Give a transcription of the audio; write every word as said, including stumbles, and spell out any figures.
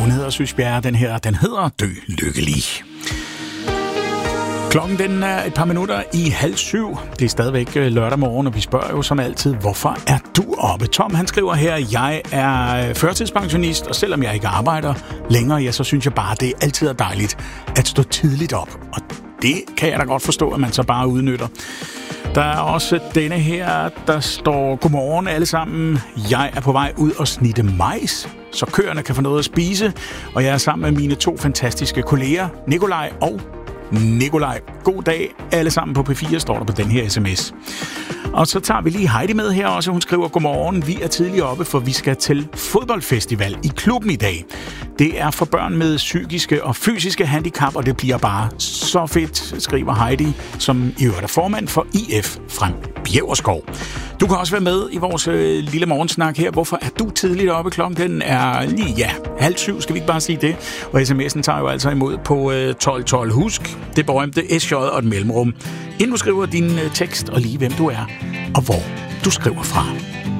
Hun hedder Sys Bjerre, den her, den hedder Dø Lykkelig. Klokken den er et par minutter i halv syv. Det er stadigvæk lørdag morgen, og vi spørger jo som altid, hvorfor er du oppe? Tom, han skriver her, jeg er førtidspensionist, og selvom jeg ikke arbejder længere, ja, så synes jeg bare, det altid er dejligt at stå tidligt op. Og det kan jeg da godt forstå, at man så bare udnytter. Der er også denne her, der står, godmorgen alle sammen. Jeg er på vej ud og snitte majs, så køerne kan få noget at spise. Og jeg er sammen med mine to fantastiske kolleger, Nikolaj og Nikolaj. God dag alle sammen på P fire, står der på den her sms. Og så tager vi lige Heidi med her også. Hun skriver, godmorgen, vi er tidligt oppe, for vi skal til fodboldfestival i klubben i dag. Det er for børn med psykiske og fysiske handicap, og det bliver bare så fedt, skriver Heidi, som i øvrigt er formand for I F Frem Bjæverskov. Du kan også være med i vores øh, lille morgensnak her. Hvorfor er du tidligt oppe? Klokken den er lige, ja, halv syv, skal vi ikke bare sige det? Og sms'en tager jo altså imod på øh, tolv tolv. Husk det berømte S J og et mellemrum. Inden du skriver din øh, tekst og lige hvem du er, og hvor du skriver fra.